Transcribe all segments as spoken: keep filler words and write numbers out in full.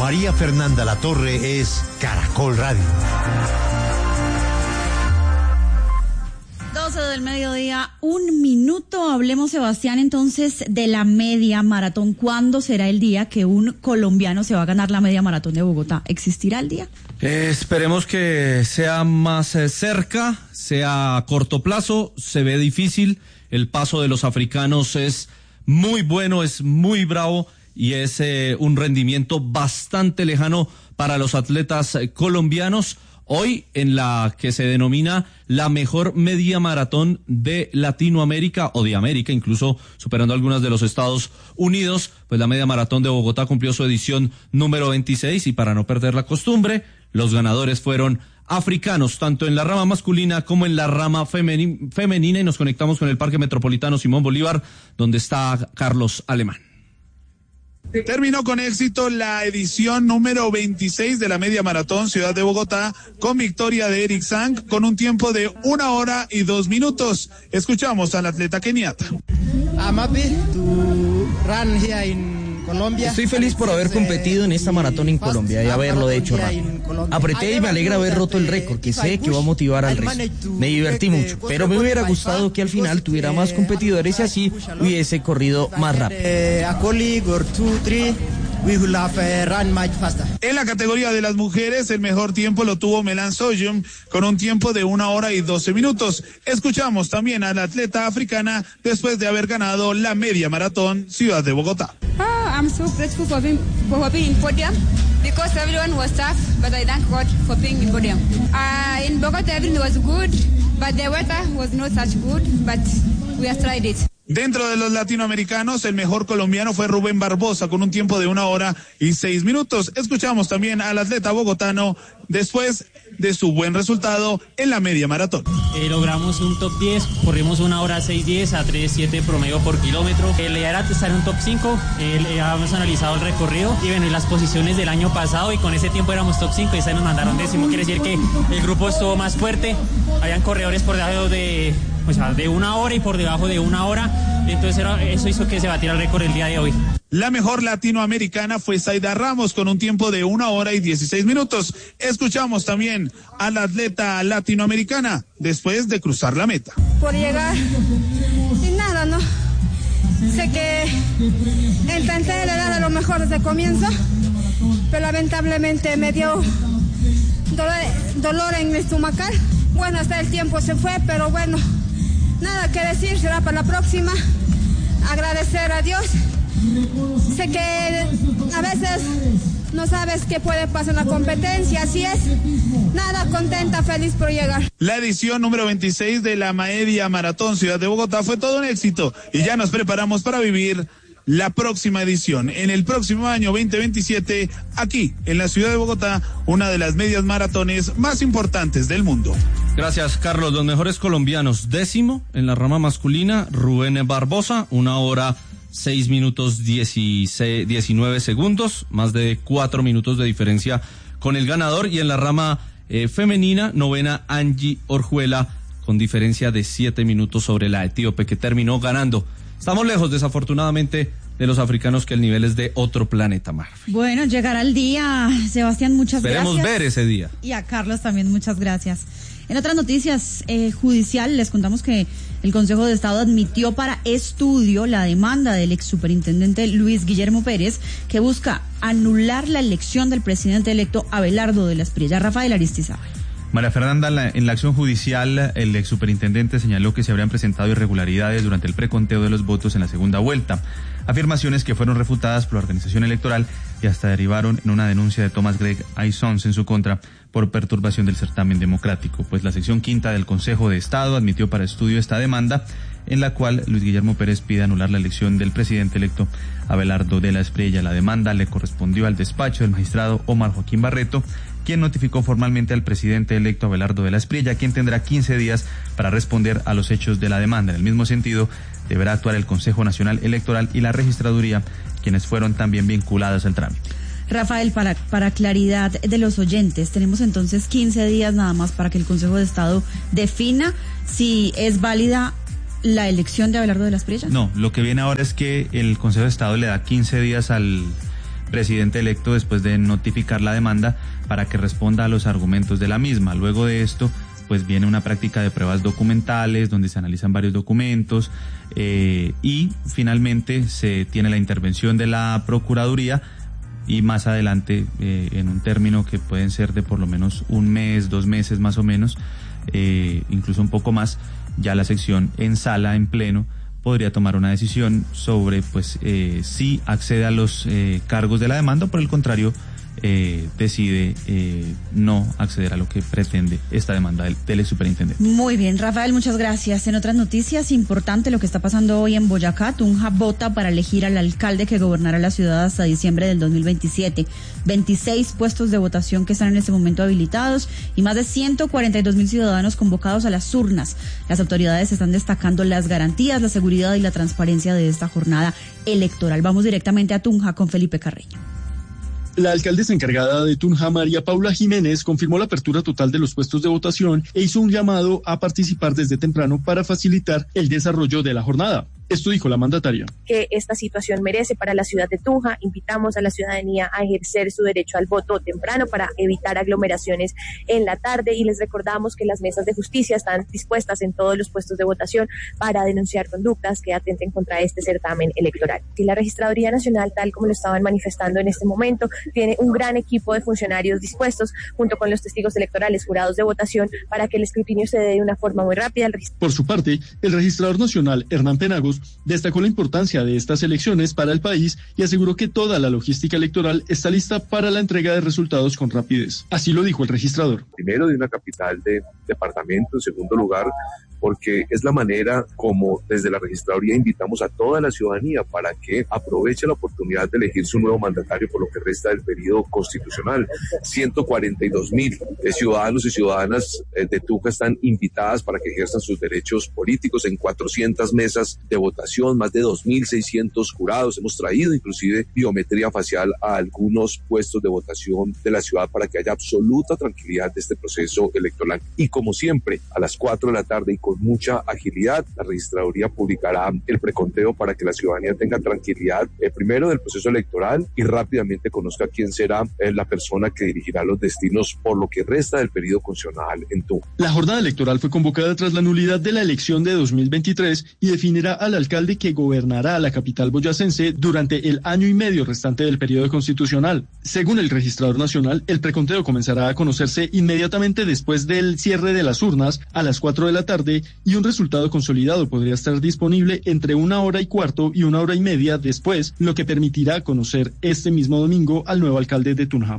María Fernanda Latorre es Caracol Radio. doce del mediodía, un minuto. Hablemos, Sebastián, entonces de la media maratón. ¿Cuándo será el día que un colombiano se va a ganar la media maratón de Bogotá? ¿Existirá el día? Eh, esperemos que sea más eh, cerca, sea a corto plazo. Se ve difícil. El paso de los africanos es muy bueno, es muy bravo y es eh, un rendimiento bastante lejano para los atletas eh, colombianos. Hoy en la que se denomina la mejor media maratón de Latinoamérica o de América, incluso superando algunas de los Estados Unidos, pues la media maratón de Bogotá cumplió su edición número veintiséis y para no perder la costumbre, los ganadores fueron africanos, tanto en la rama masculina como en la rama femeni- femenina y nos conectamos con el Parque Metropolitano Simón Bolívar, donde está Carlos Alemán. Terminó con éxito la edición número veintiséis de la media maratón Ciudad de Bogotá con victoria de Eric Sang con un tiempo de una hora y dos minutos. Escuchamos al atleta keniata. I'm happy to run here in Colombia. Estoy feliz por haber competido en esta maratón en Colombia y haberlo hecho rápido. Apreté y me alegra haber roto el récord, que sé que va a motivar al resto. Me divertí mucho, pero me hubiera gustado que al final tuviera más competidores y así hubiese corrido más rápido. En la categoría de las mujeres, el mejor tiempo lo tuvo Melan Soyum con un tiempo de una hora y doce minutos. Escuchamos también a la atleta africana después de haber ganado la media maratón Ciudad de Bogotá. Oh, I'm so grateful for being, for being in podium because everyone was tough, but I thank God for being in podium. Uh, in Bogotá everything was good, but the weather was not such good, but we have tried it. Dentro de los latinoamericanos, el mejor colombiano fue Rubén Barbosa con un tiempo de una hora y seis minutos. Escuchamos también al atleta bogotano después de su buen resultado en la media maratón. Eh, logramos un top diez, corrimos una hora seis diez a tres siete promedio por kilómetro. Eh, la idea era estar en un top cinco, eh, ya hemos analizado el recorrido y bueno, y las posiciones del año pasado y con ese tiempo éramos top cinco y esa nos mandaron décimo. Quiere decir que el grupo estuvo más fuerte, habían corredores por debajo de... O sea, de una hora y por debajo de una hora, entonces era, eso hizo que se batiera el récord el día de hoy. La mejor latinoamericana fue Zaida Ramos con un tiempo de una hora y dieciséis minutos. Escuchamos también a la atleta latinoamericana después de cruzar la meta. Por llegar, y nada, ¿no? Sé que intenté de dar lo mejor desde el comienzo, pero lamentablemente me dio dolor, dolor en mi estomacal. Bueno, hasta el tiempo se fue, pero bueno, nada que decir, será para la próxima. Agradecer a Dios. Sé que a veces no sabes qué puede pasar en la competencia, así es. Nada, contenta, feliz por llegar. La edición número veintiséis de la media maratón Ciudad de Bogotá fue todo un éxito y ya nos preparamos para vivir la próxima edición, en el próximo año veinte veintisiete, aquí en la ciudad de Bogotá, una de las medias maratones más importantes del mundo. Gracias, Carlos. Los mejores colombianos: décimo en la rama masculina, Rubén Barbosa, una hora seis minutos dieciséis, diecinueve segundos, más de cuatro minutos de diferencia con el ganador, y en la rama eh, femenina, novena Angie Orjuela, con diferencia de siete minutos sobre la etíope, que terminó ganando. Estamos lejos, desafortunadamente, de los africanos, que el nivel es de otro planeta, Marfi. Bueno, llegará el día. Sebastián, muchas Esperemos gracias. ver ese día. Y a Carlos también, muchas gracias. En otras noticias eh, judicial, les contamos que el Consejo de Estado admitió para estudio la demanda del ex superintendente Luis Guillermo Pérez, que busca anular la elección del presidente electo Abelardo de la Espriella. Rafael Aristizábal. María Fernanda, la, en la acción judicial, el ex superintendente señaló que se habrían presentado irregularidades durante el preconteo de los votos en la segunda vuelta. Afirmaciones que fueron refutadas por la organización electoral y hasta derivaron en una denuncia de Thomas Greg Aissons en su contra por perturbación del certamen democrático. Pues la sección quinta del Consejo de Estado admitió para estudio esta demanda, en la cual Luis Guillermo Pérez pide anular la elección del presidente electo Abelardo de la Espriella. La demanda le correspondió al despacho del magistrado Omar Joaquín Barreto, quien notificó formalmente al presidente electo Abelardo de la Espriella, quien tendrá quince días para responder a los hechos de la demanda. En el mismo sentido, deberá actuar el Consejo Nacional Electoral y la Registraduría, quienes fueron también vinculadas al trámite. Rafael, para, para claridad de los oyentes, tenemos entonces quince días nada más para que el Consejo de Estado defina si es válida la elección de Abelardo de la Espriella. No, lo que viene ahora es que el Consejo de Estado le da quince días al presidente electo después de notificar la demanda para que responda a los argumentos de la misma. Luego de esto, pues viene una práctica de pruebas documentales donde se analizan varios documentos eh, y finalmente se tiene la intervención de la Procuraduría y más adelante, eh, en un término que pueden ser de por lo menos un mes, dos meses más o menos, eh, incluso un poco más, ya la sección en sala, en pleno, podría tomar una decisión sobre pues eh, si accede a los eh, cargos de la demanda o por el contrario eh, decide eh, no acceder a lo que pretende esta demanda del, del superintendente. Muy bien, Rafael, muchas gracias. En otras noticias, importante lo que está pasando hoy en Boyacá. Tunja vota para elegir al alcalde que gobernará la ciudad hasta diciembre del dos mil veintisiete. veintiséis puestos de votación que están en este momento habilitados y más de ciento cuarenta y dos mil ciudadanos convocados a las urnas. Las autoridades están destacando las garantías, la seguridad y la transparencia de esta jornada electoral. Vamos directamente a Tunja con Felipe Carreño. La alcaldesa encargada de Tunja, María Paula Jiménez, confirmó la apertura total de los puestos de votación e hizo un llamado a participar desde temprano para facilitar el desarrollo de la jornada. Esto dijo la mandataria. Que esta situación merece para la ciudad de Tunja. Invitamos a la ciudadanía a ejercer su derecho al voto temprano para evitar aglomeraciones en la tarde y les recordamos que las mesas de justicia están dispuestas en todos los puestos de votación para denunciar conductas que atenten contra este certamen electoral. Y la Registraduría Nacional, tal como lo estaban manifestando en este momento, tiene un gran equipo de funcionarios dispuestos junto con los testigos electorales, jurados de votación, para que el escrutinio se dé de una forma muy rápida. Por su parte, el registrador nacional, Hernán Penagos, destacó la importancia de estas elecciones para el país y aseguró que toda la logística electoral está lista para la entrega de resultados con rapidez. Así lo dijo el registrador. Primero, de una capital de departamento. En segundo lugar, porque es la manera como desde la registraduría invitamos a toda la ciudadanía para que aproveche la oportunidad de elegir su nuevo mandatario por lo que resta del periodo constitucional. ciento cuarenta y dos mil ciudadanos y ciudadanas de Tunja están invitadas para que ejerzan sus derechos políticos en cuatrocientas mesas de votación, más de dos mil seiscientos jurados. Hemos traído inclusive biometría facial a algunos puestos de votación de la ciudad para que haya absoluta tranquilidad de este proceso electoral. Y como siempre, a las cuatro de la tarde y con mucha agilidad, la registraduría publicará el preconteo para que la ciudadanía tenga tranquilidad, eh, primero del proceso electoral y rápidamente conozca quién será eh, la persona que dirigirá los destinos por lo que resta del periodo constitucional en Tunja. La jornada electoral fue convocada tras la nulidad de la elección de dos mil veintitrés y definirá al alcalde que gobernará la capital boyacense durante el año y medio restante del periodo constitucional. Según el registrador nacional, el preconteo comenzará a conocerse inmediatamente después del cierre de las urnas a las cuatro de la tarde y un resultado consolidado podría estar disponible entre una hora y cuarto y una hora y media después, lo que permitirá conocer este mismo domingo al nuevo alcalde de Tunja.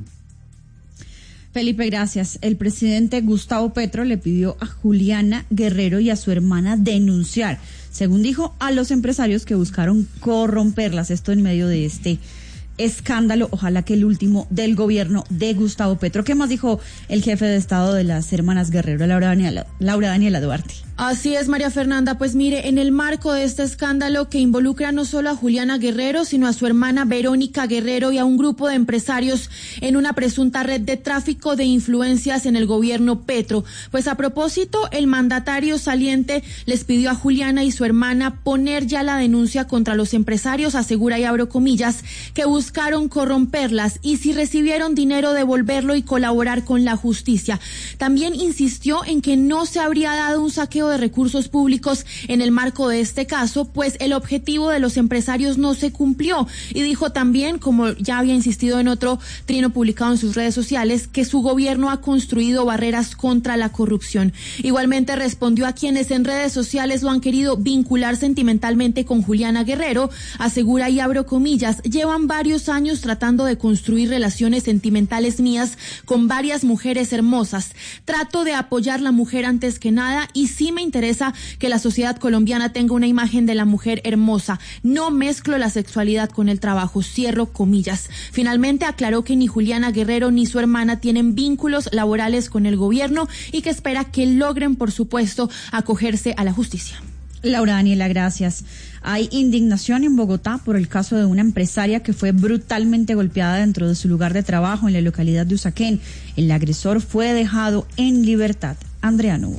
Felipe, gracias. El presidente Gustavo Petro le pidió a Juliana Guerrero y a su hermana denunciar, según dijo, a los empresarios que buscaron corromperlas. Esto en medio de este escándalo, ojalá que el último del gobierno de Gustavo Petro. ¿Qué más dijo el jefe de Estado de las hermanas Guerrero, Laura Daniela, Laura Daniela Duarte? Así es, María Fernanda. Pues mire, en el marco de este escándalo que involucra no solo a Juliana Guerrero, sino a su hermana Verónica Guerrero y a un grupo de empresarios en una presunta red de tráfico de influencias en el gobierno Petro. Pues a propósito, el mandatario saliente les pidió a Juliana y su hermana poner ya la denuncia contra los empresarios, asegura y abro comillas, que buscaron corromperlas y si recibieron dinero devolverlo y colaborar con la justicia. También insistió en que no se habría dado un saqueo de recursos públicos en el marco de este caso, pues el objetivo de los empresarios no se cumplió y dijo también, como ya había insistido en otro trino publicado en sus redes sociales, que su gobierno ha construido barreras contra la corrupción. Igualmente respondió a quienes en redes sociales lo han querido vincular sentimentalmente con Juliana Guerrero, asegura y abro comillas, llevan varios años tratando de construir relaciones sentimentales mías con varias mujeres hermosas. Trato de apoyar la mujer antes que nada y sí me interesa que la sociedad colombiana tenga una imagen de la mujer hermosa. No mezclo la sexualidad con el trabajo, cierro comillas. Finalmente aclaró que ni Juliana Guerrero ni su hermana tienen vínculos laborales con el gobierno y que espera que logren, por supuesto, acogerse a la justicia. Laura Daniela, gracias. Hay indignación en Bogotá por el caso de una empresaria que fue brutalmente golpeada dentro de su lugar de trabajo en la localidad de Usaquén. El agresor fue dejado en libertad. Andrea Nubo.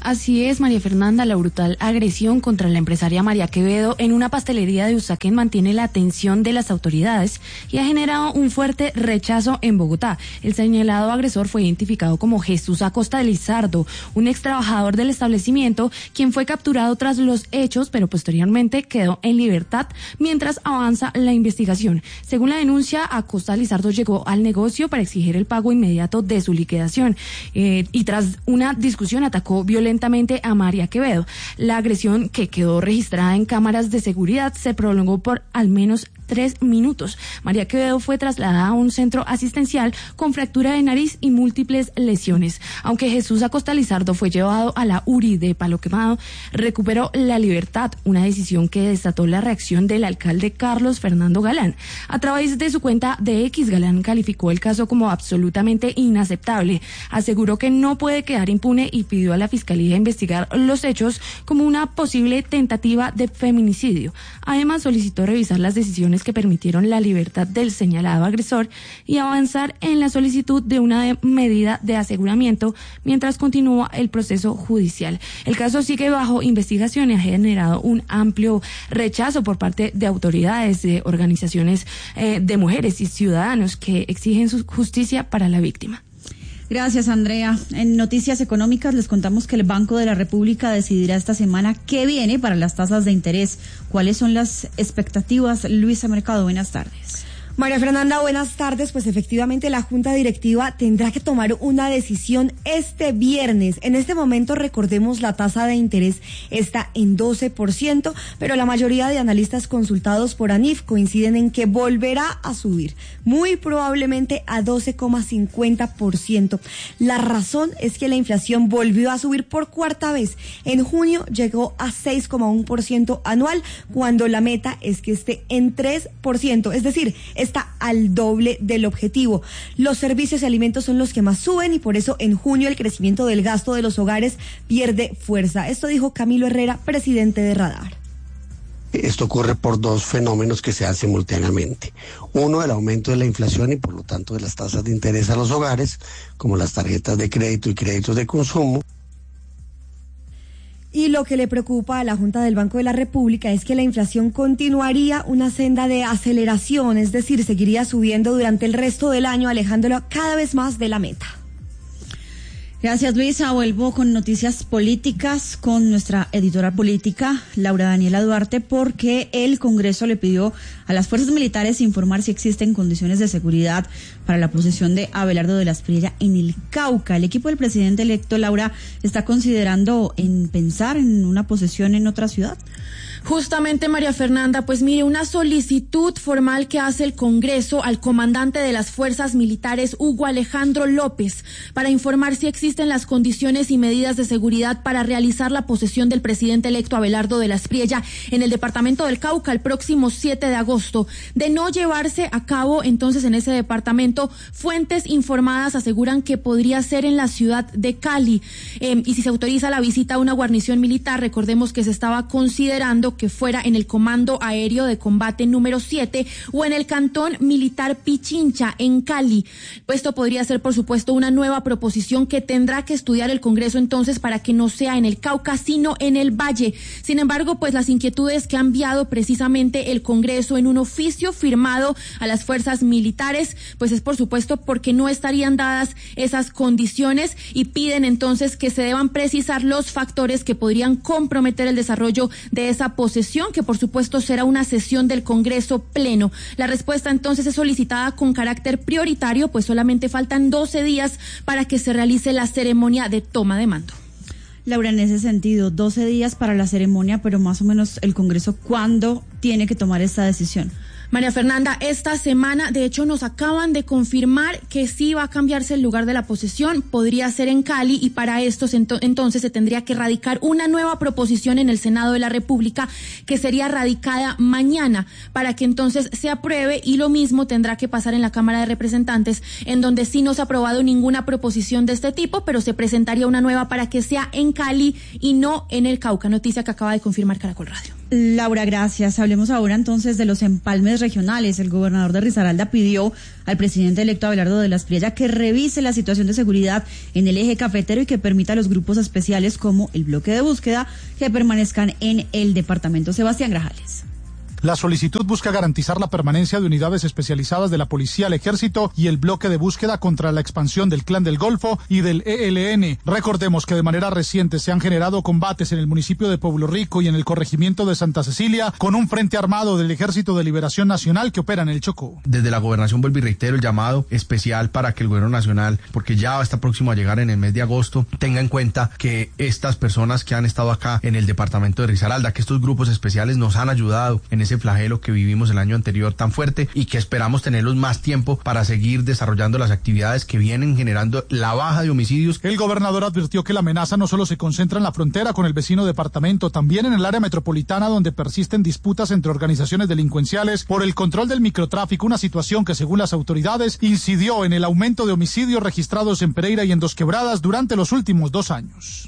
Así es, María Fernanda, la brutal agresión contra la empresaria María Quevedo en una pastelería de Usaquén mantiene la atención de las autoridades y ha generado un fuerte rechazo en Bogotá. El señalado agresor fue identificado como Jesús Acosta de Lizardo, un ex trabajador del establecimiento, quien fue capturado tras los hechos, pero posteriormente quedó en libertad mientras avanza la investigación. Según la denuncia, Acosta Lizardo llegó al negocio para exigir el pago inmediato de su liquidación eh, y tras una discusión atacó violentamente a María Quevedo. La agresión, que quedó registrada en cámaras de seguridad, se prolongó por al menos tres minutos. María Quevedo fue trasladada a un centro asistencial con fractura de nariz y múltiples lesiones. Aunque Jesús Acosta Lizardo fue llevado a la U R I de Palo Quemado, recuperó la libertad, una decisión que desató la reacción del alcalde Carlos Fernando Galán. A través de su cuenta de X, Galán calificó el caso como absolutamente inaceptable. Aseguró que no puede quedar impune y pidió a la Fiscalía investigar los hechos como una posible tentativa de feminicidio. Además, solicitó revisar las decisiones que permitieron la libertad del señalado agresor y avanzar en la solicitud de una de medida de aseguramiento mientras continúa el proceso judicial. El caso sigue bajo investigación y ha generado un amplio rechazo por parte de autoridades, de organizaciones eh, de mujeres y ciudadanos que exigen su justicia para la víctima. Gracias, Andrea. En Noticias Económicas les contamos que el Banco de la República decidirá esta semana qué viene para las tasas de interés. ¿Cuáles son las expectativas? Luisa Mercado, buenas tardes. María Fernanda, buenas tardes. Pues efectivamente la Junta Directiva tendrá que tomar una decisión este viernes. En este momento, recordemos, la tasa de interés está en doce por ciento, pero la mayoría de analistas consultados por ANIF coinciden en que volverá a subir, muy probablemente a doce coma cincuenta por ciento. La razón es que la inflación volvió a subir por cuarta vez. En junio llegó a seis coma uno por ciento anual, cuando la meta es que esté en tres por ciento, es decir, está al doble del objetivo. Los servicios y alimentos son los que más suben y por eso en junio el crecimiento del gasto de los hogares pierde fuerza. Esto dijo Camilo Herrera, presidente de Radar. Esto ocurre por dos fenómenos que se dan simultáneamente. Uno, el aumento de la inflación y por lo tanto de las tasas de interés a los hogares, como las tarjetas de crédito y créditos de consumo. Y lo que le preocupa a la Junta del Banco de la República es que la inflación continuaría una senda de aceleración, es decir, seguiría subiendo durante el resto del año, alejándolo cada vez más de la meta. Gracias, Luisa. Vuelvo con noticias políticas con nuestra editora política, Laura Daniela Duarte, porque el Congreso le pidió a las fuerzas militares informar si existen condiciones de seguridad para la posesión de Abelardo de la Espriella en el Cauca. El equipo del presidente electo, Laura, está considerando en pensar en una posesión en otra ciudad. Justamente, María Fernanda, pues mire, una solicitud formal que hace el Congreso al comandante de las fuerzas militares, Hugo Alejandro López, para informar si existen las condiciones y medidas de seguridad para realizar la posesión del presidente electo Abelardo de la Espriella en el departamento del Cauca el próximo siete de agosto. De no llevarse a cabo entonces en ese departamento, fuentes informadas aseguran que podría ser en la ciudad de Cali. Eh, y si se autoriza la visita a una guarnición militar, recordemos que se estaba considerando que fuera en el Comando Aéreo de Combate número siete o en el Cantón Militar Pichincha en Cali. Esto podría ser, por supuesto, una nueva proposición que tendrá que estudiar el Congreso entonces para que no sea en el Cauca, sino en el Valle. Sin embargo, pues las inquietudes que ha enviado precisamente el Congreso en un oficio firmado a las fuerzas militares, pues es por supuesto porque no estarían dadas esas condiciones y piden entonces que se deban precisar los factores que podrían comprometer el desarrollo de esa posesión, que por supuesto será una sesión del Congreso pleno. La respuesta entonces es solicitada con carácter prioritario, pues solamente faltan doce días para que se realice la ceremonia de toma de mando. Laura, en ese sentido, doce días para la ceremonia, pero más o menos el Congreso, ¿cuándo tiene que tomar esta decisión? María Fernanda, esta semana, de hecho, nos acaban de confirmar que sí va a cambiarse el lugar de la posesión, podría ser en Cali, y para esto ento- entonces se tendría que radicar una nueva proposición en el Senado de la República, que sería radicada mañana, para que entonces se apruebe, y lo mismo tendrá que pasar en la Cámara de Representantes, en donde sí no se ha aprobado ninguna proposición de este tipo, pero se presentaría una nueva para que sea en Cali y no en el Cauca, noticia que acaba de confirmar Caracol Radio. Laura, gracias. Hablemos ahora entonces de los empalmes regionales. El gobernador de Risaralda pidió al presidente electo Abelardo de la Espriella que revise la situación de seguridad en el eje cafetero y que permita a los grupos especiales como el bloque de búsqueda que permanezcan en el departamento. Sebastián Grajales. La solicitud busca garantizar la permanencia de unidades especializadas de la policía, el ejército y el bloque de búsqueda contra la expansión del Clan del Golfo y del E L N. Recordemos que de manera reciente se han generado combates en el municipio de Pueblo Rico y en el corregimiento de Santa Cecilia con un frente armado del Ejército de Liberación Nacional que opera en el Chocó. Desde la gobernación vuelvo y reitero el llamado especial para que el gobierno nacional, porque ya está próximo a llegar en el mes de agosto, tenga en cuenta que estas personas que han estado acá en el departamento de Risaralda, que estos grupos especiales nos han ayudado en ese flagelo que vivimos el año anterior tan fuerte y que esperamos tenerlos más tiempo para seguir desarrollando las actividades que vienen generando la baja de homicidios. El gobernador advirtió que la amenaza no solo se concentra en la frontera con el vecino departamento, también en el área metropolitana donde persisten disputas entre organizaciones delincuenciales por el control del microtráfico, una situación que según las autoridades incidió en el aumento de homicidios registrados en Pereira y en Dos Quebradas durante los últimos dos años.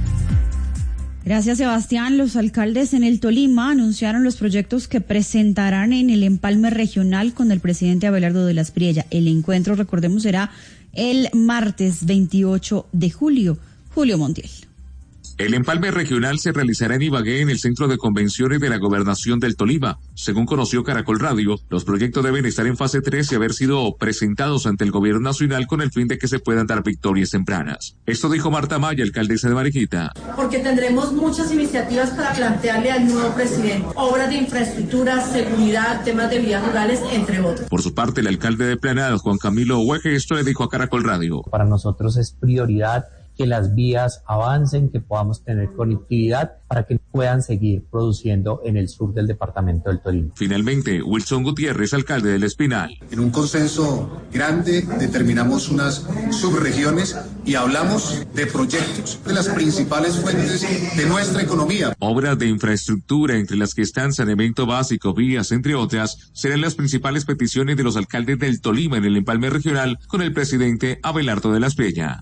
Gracias, Sebastián. Los alcaldes en el Tolima anunciaron los proyectos que presentarán en el empalme regional con el presidente Abelardo de la Espriella. El encuentro, recordemos, será el martes veintiocho de julio. Julio Montiel. El empalme regional se realizará en Ibagué, en el Centro de Convenciones de la Gobernación del Tolima. Según conoció Caracol Radio, los proyectos deben estar en fase tres y haber sido presentados ante el Gobierno Nacional con el fin de que se puedan dar victorias tempranas. Esto dijo Marta Maya, alcaldesa de Mariquita. Porque tendremos muchas iniciativas para plantearle al nuevo presidente. Obras de infraestructura, seguridad, temas de vías rurales, entre otros. Por su parte, el alcalde de Planadas, Juan Camilo Hueje, esto le dijo a Caracol Radio. Para nosotros es prioridad que las vías avancen, que podamos tener conectividad para que puedan seguir produciendo en el sur del departamento del Tolima. Finalmente, Wilson Gutiérrez, alcalde del Espinal. En un consenso grande determinamos unas subregiones y hablamos de proyectos, de las principales fuentes de nuestra economía. Obras de infraestructura, entre las que están saneamiento básico, vías, entre otras, serán las principales peticiones de los alcaldes del Tolima en el empalme regional con el presidente Abelardo de la Espriella.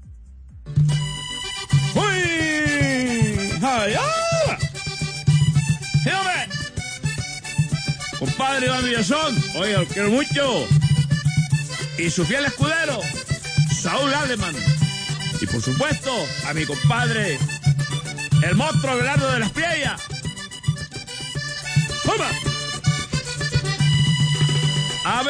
¡Uy! ¡Ay, ah! ¡Dígame! Compadre Iván Villazón, oye, lo quiero mucho. Y su fiel escudero, Saúl Alemán. Y por supuesto, a mi compadre, el monstruo Abelardo de la Espriella. ¡Toma!